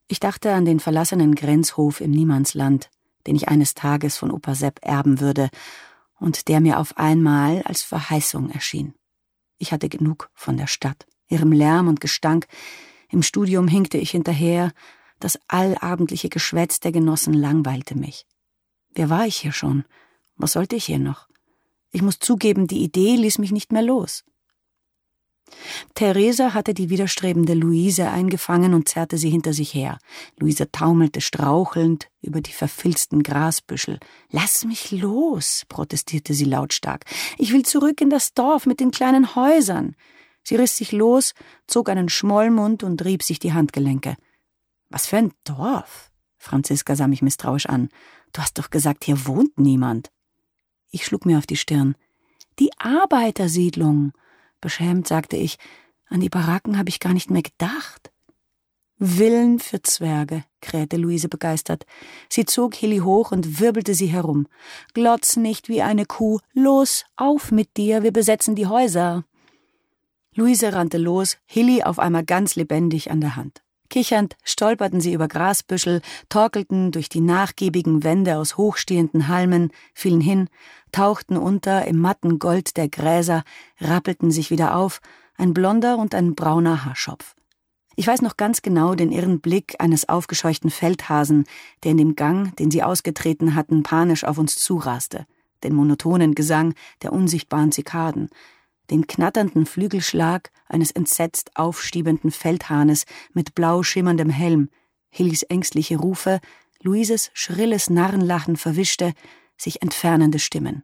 Ich dachte an den verlassenen Grenzhof im Niemandsland, den ich eines Tages von Opa Sepp erben würde und der mir auf einmal als Verheißung erschien. Ich hatte genug von der Stadt, ihrem Lärm und Gestank. Im Studium hinkte ich hinterher, das allabendliche Geschwätz der Genossen langweilte mich. Wer war ich hier schon? Was sollte ich hier noch? Ich muss zugeben, die Idee ließ mich nicht mehr los. Theresa hatte die widerstrebende Luise eingefangen und zerrte sie hinter sich her. Luise taumelte strauchelnd über die verfilzten Grasbüschel. »Lass mich los«, protestierte sie lautstark. »Ich will zurück in das Dorf mit den kleinen Häusern.« Sie riss sich los, zog einen Schmollmund und rieb sich die Handgelenke. »Was für ein Dorf?« Franziska sah mich misstrauisch an. »Du hast doch gesagt, hier wohnt niemand.« Ich schlug mir auf die Stirn. »Die Arbeitersiedlung«, beschämt sagte ich, »an die Baracken habe ich gar nicht mehr gedacht.« »Villen für Zwerge«, krähte Luise begeistert. Sie zog Hilly hoch und wirbelte sie herum. »Glotz nicht wie eine Kuh. Los, auf mit dir, wir besetzen die Häuser.« Luise rannte los, Hilly auf einmal ganz lebendig an der Hand. Kichernd stolperten sie über Grasbüschel, torkelten durch die nachgiebigen Wände aus hochstehenden Halmen, fielen hin, tauchten unter im matten Gold der Gräser, rappelten sich wieder auf, ein blonder und ein brauner Haarschopf. Ich weiß noch ganz genau den irren Blick eines aufgescheuchten Feldhasen, der in dem Gang, den sie ausgetreten hatten, panisch auf uns zuraste, den monotonen Gesang der unsichtbaren Zikaden, den knatternden Flügelschlag eines entsetzt aufstiebenden Feldhahnes mit blau schimmerndem Helm, Hillys ängstliche Rufe, Luises schrilles Narrenlachen verwischte, sich entfernende Stimmen.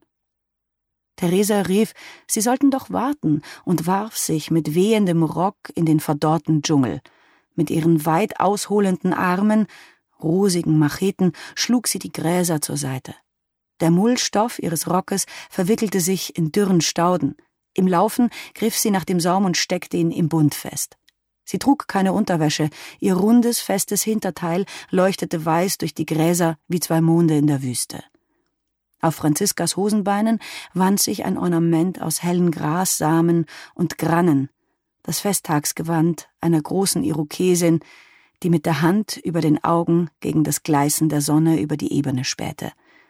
Theresa rief, sie sollten doch warten und warf sich mit wehendem Rock in den verdorrten Dschungel. Mit ihren weit ausholenden Armen, rosigen Macheten, schlug sie die Gräser zur Seite. Der Mullstoff ihres Rockes verwickelte sich in dürren Stauden. Im Laufen griff sie nach dem Saum und steckte ihn im Bund fest. Sie trug keine Unterwäsche, ihr rundes, festes Hinterteil leuchtete weiß durch die Gräser wie zwei Monde in der Wüste. Auf Franziskas Hosenbeinen wand sich ein Ornament aus hellen Grassamen und Grannen, das Festtagsgewand einer großen Irokesin, die mit der Hand über den Augen gegen das Gleißen der Sonne über die Ebene spähte.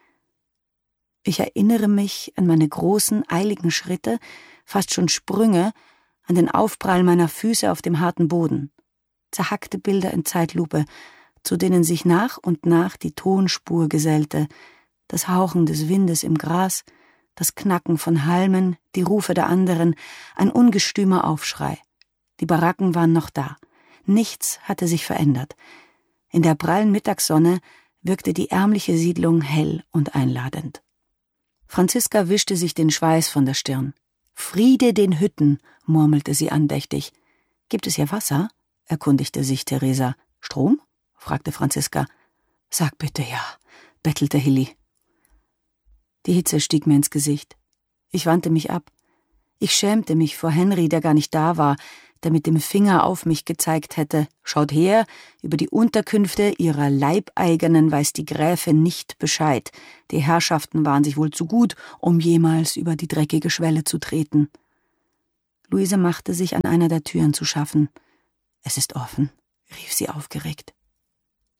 Ich erinnere mich an meine großen, eiligen Schritte, fast schon Sprünge, an den Aufprall meiner Füße auf dem harten Boden. Zerhackte Bilder in Zeitlupe, zu denen sich nach und nach die Tonspur gesellte, das Hauchen des Windes im Gras, das Knacken von Halmen, die Rufe der anderen, ein ungestümer Aufschrei. Die Baracken waren noch da. Nichts hatte sich verändert. In der prallen Mittagssonne wirkte die ärmliche Siedlung hell und einladend. Franziska wischte sich den Schweiß von der Stirn. »Friede den Hütten«, murmelte sie andächtig. »Gibt es hier Wasser?« erkundigte sich Theresa. »Strom?« fragte Franziska. »Sag bitte ja«, bettelte Hilly. Die Hitze stieg mir ins Gesicht. Ich wandte mich ab. Ich schämte mich vor Henry, der gar nicht da war, der mit dem Finger auf mich gezeigt hätte. »Schaut her, über die Unterkünfte ihrer Leibeigenen weiß die Gräfin nicht Bescheid. Die Herrschaften waren sich wohl zu gut, um jemals über die dreckige Schwelle zu treten.« Luise machte sich an einer der Türen zu schaffen. »Es ist offen«, rief sie aufgeregt.